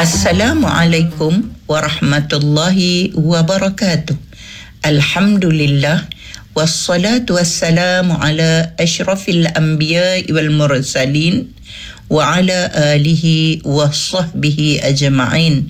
Assalamualaikum warahmatullahi wabarakatuh. Alhamdulillah wassalatu wassalamu ala asyrafil anbiya wal mursalin wa ala alihi wa sahbihi ajma'in.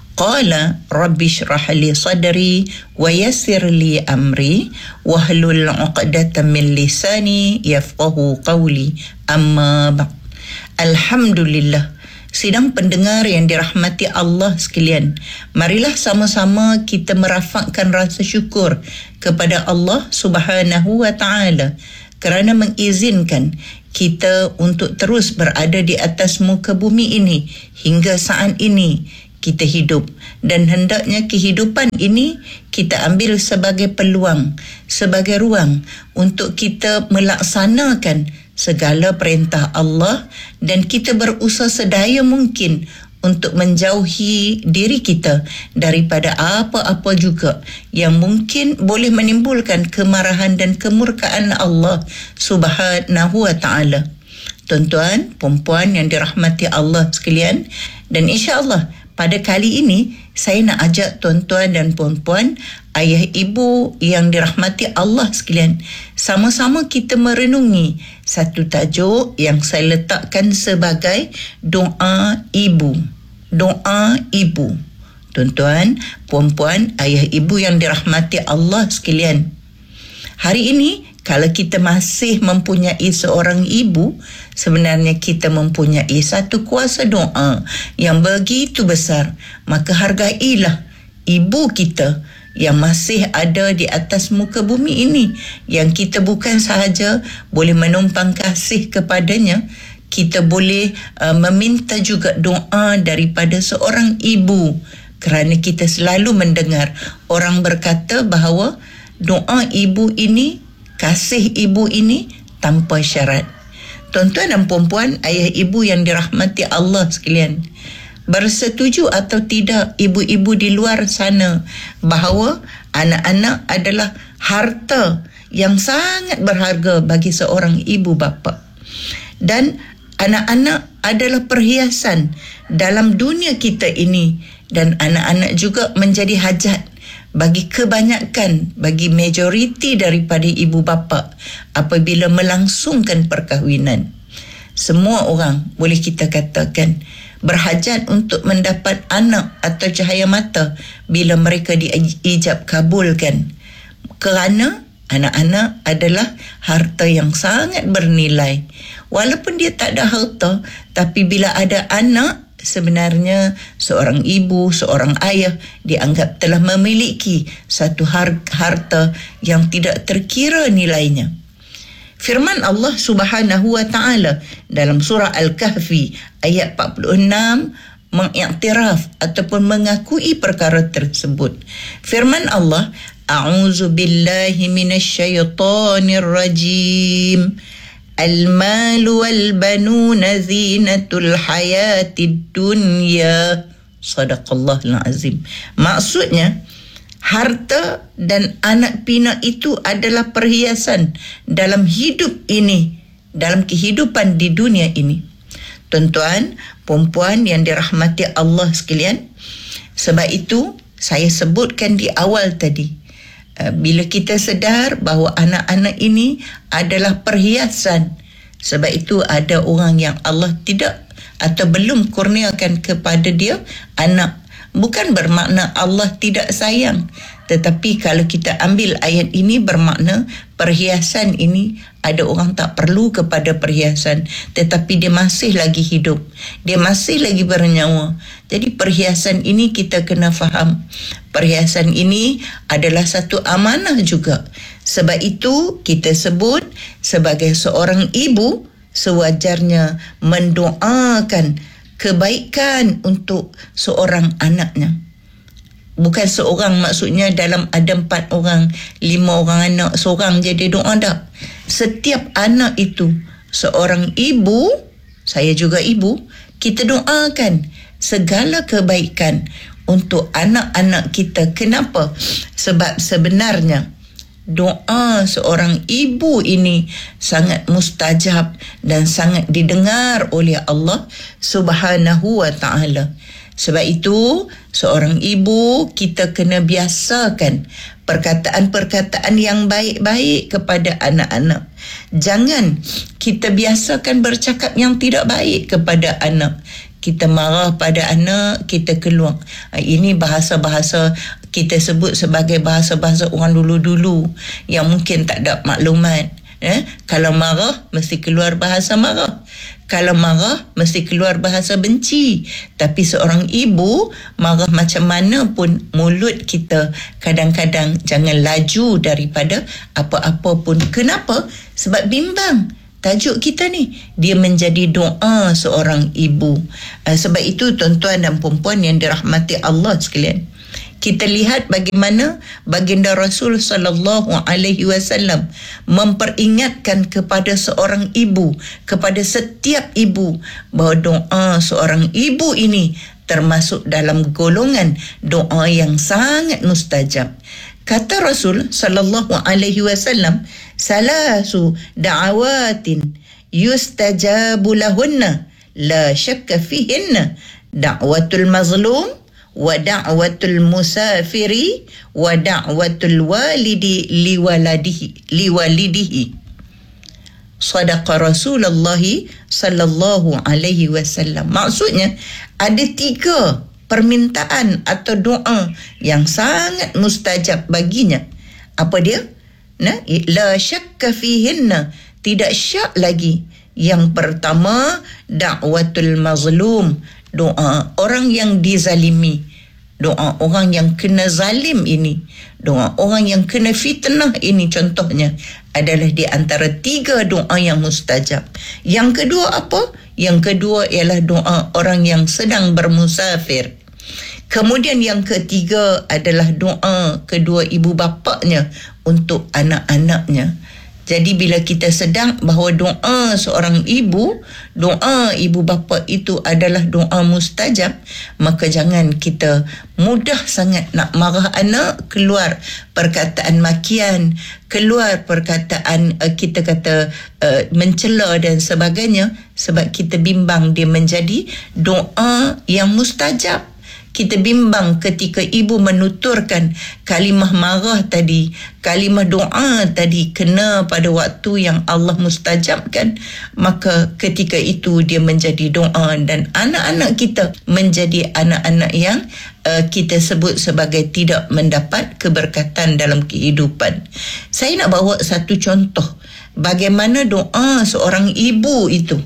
Qala rabbi shrah li sadri wa yassir li amri wahlul 'uqdatam min lisani yafqahu qawli. Amma ba'd. Alhamdulillah. Sidang pendengar yang dirahmati Allah sekalian, marilah sama-sama kita merafakkan rasa syukur kepada Allah Subhanahu wa taala kerana mengizinkan kita untuk terus berada di atas muka bumi ini hingga saat ini kita hidup, dan hendaknya kehidupan ini kita ambil sebagai peluang, sebagai ruang untuk kita melaksanakan segala perintah Allah, dan kita berusaha sedaya mungkin untuk menjauhi diri kita daripada apa-apa juga yang mungkin boleh menimbulkan kemarahan dan kemurkaan Allah Subhanahu wa taala. Tuan-tuan, puan-puan yang dirahmati Allah sekalian, dan insya-Allah pada kali ini saya nak ajak tuan-tuan dan puan-puan, ayah ibu yang dirahmati Allah sekalian, sama-sama kita merenungi satu tajuk yang saya letakkan sebagai doa ibu. Doa ibu. Tuan-tuan, puan-puan, ayah ibu yang dirahmati Allah sekalian, hari ini kalau kita masih mempunyai seorang ibu, sebenarnya kita mempunyai satu kuasa doa yang begitu besar. Maka hargailah ibu kita yang masih ada di atas muka bumi ini, yang kita bukan sahaja boleh menumpang kasih kepadanya, kita boleh meminta juga doa daripada seorang ibu, kerana kita selalu mendengar orang berkata bahawa doa ibu ini, kasih ibu ini tanpa syarat. Tuan-tuan dan puan-puan, ayah ibu yang dirahmati Allah sekalian, bersetuju atau tidak ibu-ibu di luar sana bahawa anak-anak adalah harta yang sangat berharga bagi seorang ibu bapa, dan anak-anak adalah perhiasan dalam dunia kita ini, dan anak-anak juga menjadi hajat bagi kebanyakan, bagi majoriti daripada ibu bapa apabila melangsungkan perkahwinan. Semua orang boleh kita katakan berhajat untuk mendapat anak atau cahaya mata bila mereka diijab kabulkan, kerana anak-anak adalah harta yang sangat bernilai. Walaupun dia tak ada harta, tapi bila ada anak, sebenarnya seorang ibu, seorang ayah dianggap telah memiliki satu harta yang tidak terkira nilainya. Firman Allah Subhanahu wa taala dalam surah Al-Kahfi ayat 46 mengiktiraf ataupun mengakui perkara tersebut. Firman Allah, a'udzu billahi minasyaitonir rajim. Al-malu wal-banuna zinatul hayatid dunya. Sadaqallahul azim. Maksudnya, harta dan anak pinak itu adalah perhiasan dalam hidup ini, dalam kehidupan di dunia ini. Tuan-tuan, puan-puan yang dirahmati Allah sekalian, sebab itu saya sebutkan di awal tadi, bila kita sedar bahawa anak-anak ini adalah perhiasan, sebab itu ada orang yang Allah tidak atau belum kurniakan kepada dia anak. Bukan bermakna Allah tidak sayang, tetapi kalau kita ambil ayat ini bermakna perhiasan ini, ada orang tak perlu kepada perhiasan, tetapi dia masih lagi hidup, dia masih lagi bernyawa. Jadi perhiasan ini kita kena faham, perhiasan ini adalah satu amanah juga. Sebab itu kita sebut sebagai seorang ibu sewajarnya mendoakan kebaikan untuk seorang anaknya. Bukan seorang, maksudnya dalam ada 4 orang, 5 orang anak, seorang je dia doa, tak. Setiap anak itu, seorang ibu, saya juga ibu, kita doakan segala kebaikan untuk anak-anak kita. Kenapa? Sebab sebenarnya doa seorang ibu ini sangat mustajab dan sangat didengar oleh Allah Subhanahu wa ta'ala. Sebab itu, seorang ibu kita kena biasakan perkataan-perkataan yang baik-baik kepada anak-anak. Jangan kita biasakan bercakap yang tidak baik kepada anak. Kita marah pada anak, kita keluar. Ini bahasa-bahasa kita sebut sebagai bahasa-bahasa orang dulu-dulu yang mungkin tak ada maklumat. Kalau marah, mesti keluar bahasa marah. Kalau marah, mesti keluar bahasa benci. Tapi seorang ibu, marah macam mana pun, mulut kita kadang-kadang jangan laju daripada apa-apa pun. Kenapa? Sebab bimbang. Tajuk kita ni, dia menjadi doa seorang ibu. Sebab itu tuan-tuan dan puan-puan yang dirahmati Allah sekalian, kita lihat bagaimana baginda Rasul sallallahu alaihi wasallam memperingatkan kepada seorang ibu, kepada setiap ibu, bahawa doa seorang ibu ini termasuk dalam golongan doa yang sangat mustajab. Kata Rasul sallallahu alaihi wasallam, salasu da'awatin yustajabu lahunna la syakka fihinna da'watul mazlum wa da'watul musafiri wa da'watul walidi liwalidihi. Sadaqa Rasulullah sallallahu alaihi wasallam. Maksudnya ada 3 permintaan atau doa yang sangat mustajab baginya. Apa dia? La syakka fihinna, tidak syak lagi. Yang pertama, da'watul mazlum, doa orang yang dizalimi, doa orang yang kena zalim ini, doa orang yang kena fitnah ini, contohnya adalah di antara 3 doa yang mustajab. Yang kedua apa? Yang kedua ialah doa orang yang sedang bermusafir. Kemudian yang ketiga adalah doa kedua ibu bapanya untuk anak-anaknya. Jadi bila kita sedang bahawa doa seorang ibu, doa ibu bapa itu adalah doa mustajab, maka jangan kita mudah sangat nak marah anak, keluar perkataan makian, keluar perkataan kita kata mencela dan sebagainya, sebab kita bimbang dia menjadi doa yang mustajab. Kita bimbang ketika ibu menuturkan kalimah marah tadi, kalimah doa tadi kena pada waktu yang Allah mustajabkan, maka ketika itu dia menjadi doa dan anak-anak kita menjadi anak-anak yang kita sebut sebagai tidak mendapat keberkatan dalam kehidupan. Saya nak bawa satu contoh bagaimana doa seorang ibu itu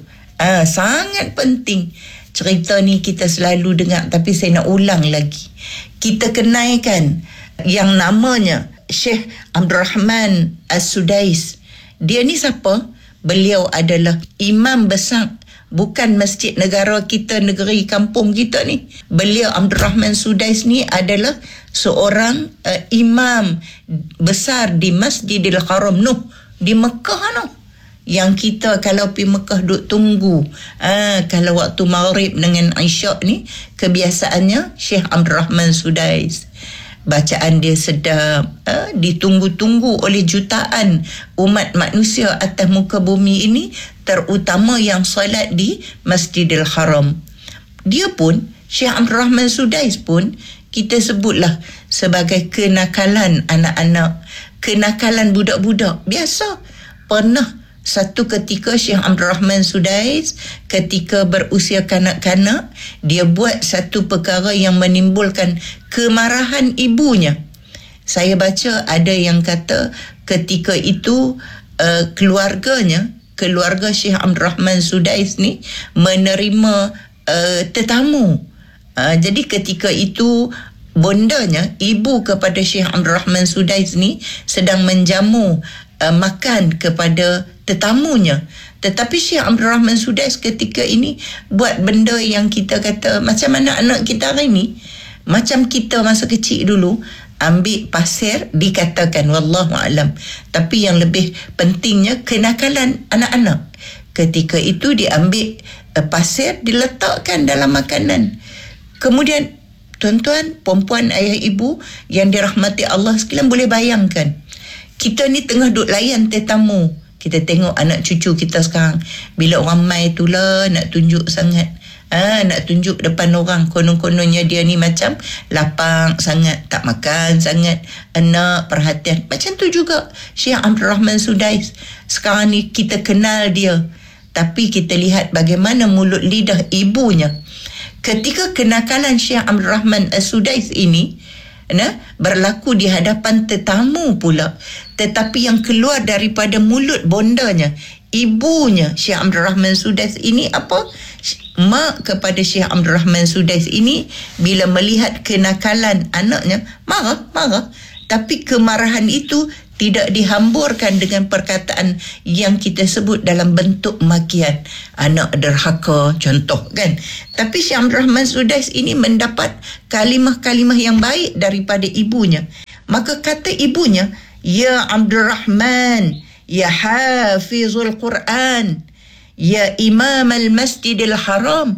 sangat penting. Cerita ni kita selalu dengar, tapi saya nak ulang lagi. Kita kenaikan yang namanya Syekh Abdul Rahman As-Sudais. Dia ni siapa? Beliau adalah imam besar, bukan masjid negara kita, negeri kampung kita ni. Beliau Abdul Rahman Sudais ni adalah seorang imam besar di Masjidil Haram Nuh di Mekah noh. Yang kita kalau pergi Mekah duk tunggu kalau waktu maghrib dengan Isyak ni, kebiasaannya Syekh Abdul Rahman Sudais, bacaan dia sedap, ditunggu-tunggu oleh jutaan umat manusia atas muka bumi ini, terutama yang solat di Masjidil Haram. Dia pun, Syekh Abdul Rahman Sudais pun, kita sebutlah sebagai kenakalan anak-anak, kenakalan budak-budak biasa. Pernah satu ketika Syekh Abdul Rahman Sudais ketika berusia kanak-kanak, dia buat satu perkara yang menimbulkan kemarahan ibunya. Saya baca ada yang kata ketika itu keluarga Syekh Abdul Rahman Sudais ni menerima tetamu. Jadi ketika itu bondanya, ibu kepada Syekh Abdul Rahman Sudais ni sedang menjamu makan kepada tetamunya. Tetapi Syekh Abdul Rahman Sudais ketika ini buat benda yang kita kata macam anak-anak kita hari ni, macam kita masa kecil dulu, ambil pasir, dikatakan wallahu alam, tapi yang lebih pentingnya kenakalan anak-anak. Ketika itu diambil pasir, diletakkan dalam makanan. Kemudian tuan-tuan, puan-puan, ayah ibu yang dirahmati Allah sekalian, boleh bayangkan Kita ni tengah duk layan tetamu. Kita tengok anak cucu kita sekarang. Bila orang mai tu lah nak tunjuk sangat. Nak tunjuk depan orang. Konon-kononnya dia ni macam lapang sangat. Tak makan sangat. Nak perhatian. Macam tu juga Syekh Abdul Rahman Sudais. Sekarang ni kita kenal dia. Tapi kita lihat bagaimana mulut lidah ibunya. Ketika kenakalan Syekh Abdul Rahman Sudais ini berlaku di hadapan tetamu pula, tetapi yang keluar daripada mulut bondanya, ibunya Syekh Abdul Rahman Sudais ini apa? Mak kepada Syekh Abdul Rahman Sudais ini bila melihat kenakalan anaknya, marah. Tapi kemarahan itu tidak dihamburkan dengan perkataan yang kita sebut dalam bentuk makian. Anak derhaka, contoh kan. Tapi Syekh Abdul Rahman Sudais ini mendapat kalimah-kalimah yang baik daripada ibunya. Maka kata ibunya, Ya Abdul Rahman, Ya Hafizul Quran, Ya Imam al-Masjidil Haram.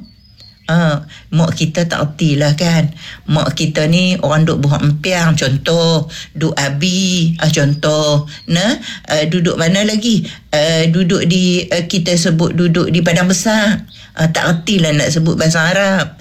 Mak kita tak erti lah kan. Mak kita ni orang duk buah empiang, contoh. Duk abi, contoh. Duduk mana lagi? Duduk di, kita sebut duduk di Padang Besar. Tak erti lah nak sebut bahasa Arab.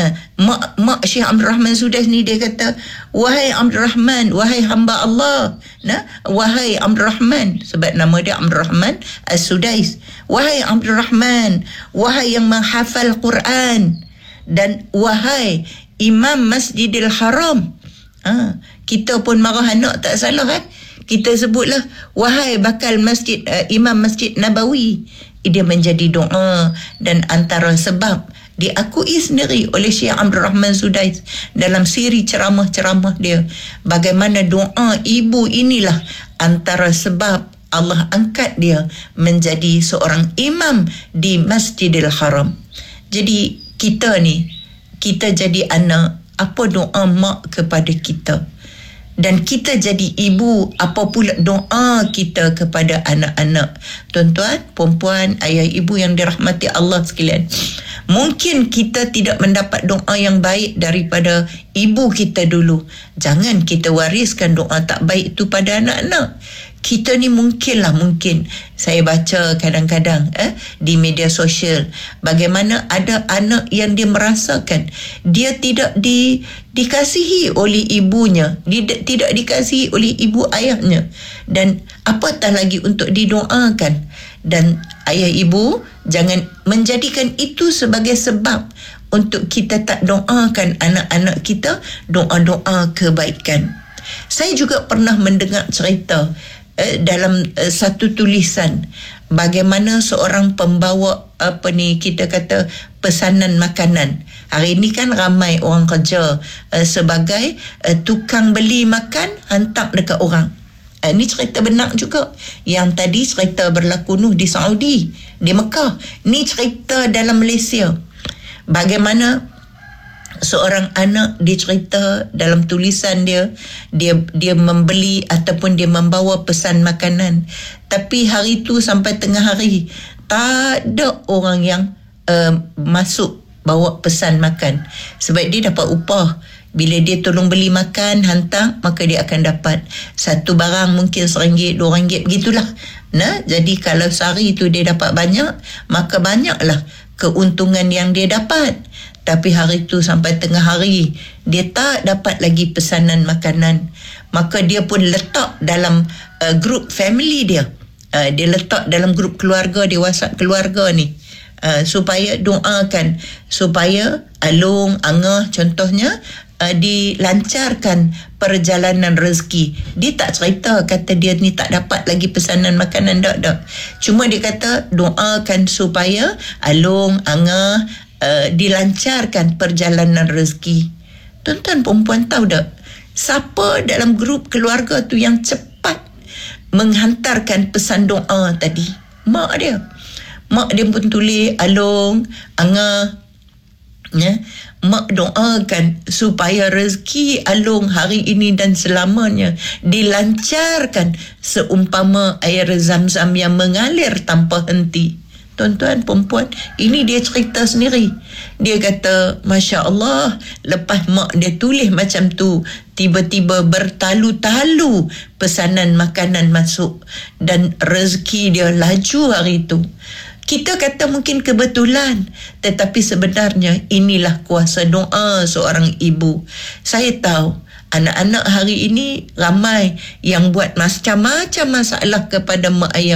Mak Syekh Abdul Rahman Sudais ni dia kata, wahai Abdul Rahman, wahai hamba Allah. Wahai Abdul Rahman, sebab nama dia Abdul Rahman As-Sudais. Wahai Abdul Rahman, wahai yang menghafal Quran, dan wahai Imam Masjidil Haram. Kita pun marah anak tak salah kita sebutlah wahai bakal masjid, Imam Masjid Nabawi. Dia menjadi doa, dan antara sebab diakui sendiri oleh Syekh Abdul Rahman Sudais dalam siri ceramah-ceramah dia, bagaimana doa ibu inilah antara sebab Allah angkat dia menjadi seorang imam di Masjidil Haram. Jadi kita ni, kita jadi anak, apa doa mak kepada kita? Dan kita jadi ibu, apa pula doa kita kepada anak-anak? Tuan-tuan, perempuan, ayah ibu yang dirahmati Allah sekalian, mungkin kita tidak mendapat doa yang baik daripada ibu kita dulu. Jangan kita wariskan doa tak baik itu pada anak-anak. Kita ni mungkin saya baca kadang-kadang di media sosial, bagaimana ada anak yang dia merasakan dia tidak dikasihi oleh ibunya, tidak dikasihi oleh ibu ayahnya, dan apatah lagi untuk didoakan. Dan ayah ibu jangan menjadikan itu sebagai sebab untuk kita tak doakan anak-anak kita doa-doa kebaikan. Saya juga pernah mendengar cerita dalam satu tulisan bagaimana seorang pembawa kita kata pesanan makanan. Hari ini kan ramai orang kerja sebagai tukang beli makan hantar dekat orang. Ini cerita benar juga. Yang tadi cerita berlaku di Saudi, di Mekah. Ini cerita dalam Malaysia. Bagaimana seorang anak dicerita dalam tulisan dia membeli ataupun dia membawa pesan makanan, tapi hari tu sampai tengah hari tak ada orang yang masuk bawa pesan makan, sebab dia dapat upah. Bila dia tolong beli makan hantar, maka dia akan dapat satu barang mungkin RM1, RM2, begitulah. Jadi kalau sehari tu dia dapat banyak, maka banyaklah keuntungan yang dia dapat. Tapi hari tu sampai tengah hari dia tak dapat lagi pesanan makanan, maka dia pun letak dalam grup family dia. Dia letak dalam grup keluarga, dia WhatsApp keluarga ni, supaya doakan supaya Alung, Angah contohnya dilancarkan perjalanan rezeki. Dia tak cerita kata dia ni tak dapat lagi pesanan makanan, tak. Cuma dia kata doakan supaya Alung, Angah dilancarkan perjalanan rezeki. Tuan-tuan perempuan tahu tak, siapa dalam grup keluarga tu yang cepat menghantarkan pesan doa tadi? Mak dia. Mak dia pun tulis, Alung, Angah, mak doakan supaya rezeki Alung hari ini dan selamanya dilancarkan seumpama air zam-zam yang mengalir tanpa henti. Tuan-tuan, perempuan, ini dia cerita sendiri. Dia kata, Masya Allah, lepas mak dia tulis macam tu, tiba-tiba bertalu-talu pesanan makanan masuk dan rezeki dia laju hari itu. Kita kata mungkin kebetulan, tetapi sebenarnya inilah kuasa doa seorang ibu. Saya tahu anak-anak hari ini ramai yang buat macam-macam masalah kepada mak ayah.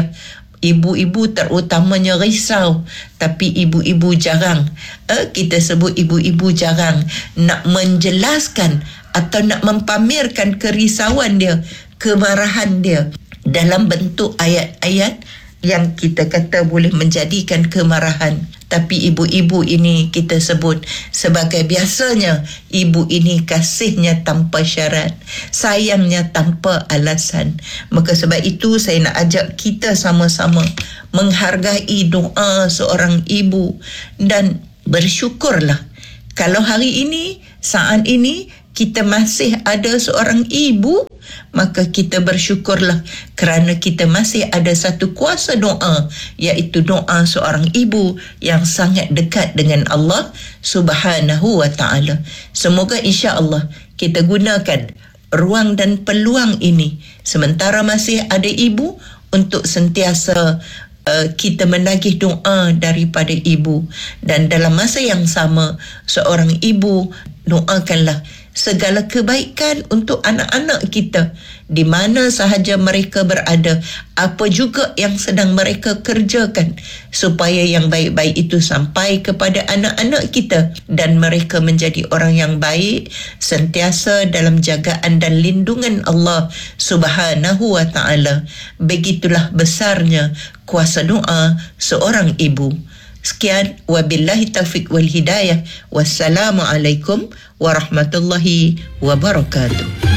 Ibu-ibu terutamanya risau, tapi ibu-ibu jarang, kita sebut ibu-ibu jarang nak menjelaskan atau nak mempamerkan kerisauan dia, kemarahan dia dalam bentuk ayat-ayat yang kita kata boleh menjadikan kemarahan. Tapi ibu-ibu ini kita sebut sebagai biasanya, ibu ini kasihnya tanpa syarat, sayangnya tanpa alasan. Maka sebab itu saya nak ajak kita sama-sama menghargai doa seorang ibu dan bersyukurlah kalau hari ini, saat ini kita masih ada seorang ibu, maka kita bersyukurlah kerana kita masih ada satu kuasa doa, iaitu doa seorang ibu yang sangat dekat dengan Allah Subhanahu wa ta'ala. Semoga insya-Allah kita gunakan ruang dan peluang ini sementara masih ada ibu untuk sentiasa kita menagih doa daripada ibu. Dan dalam masa yang sama, seorang ibu doakanlah segala kebaikan untuk anak-anak kita di mana sahaja mereka berada, apa juga yang sedang mereka kerjakan, supaya yang baik-baik itu sampai kepada anak-anak kita dan mereka menjadi orang yang baik, sentiasa dalam jagaan dan lindungan Allah Subhanahu wa ta'ala. Begitulah besarnya kuasa doa seorang ibu. Sekian, wabillahi taufiq wal hidayah. Wassalamualaikum warahmatullahi wabarakatuh.